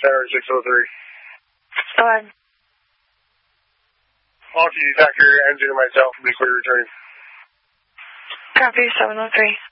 Center 603. Go ahead. All to you, Dr. Engine and myself will be clear returning. Copy 703.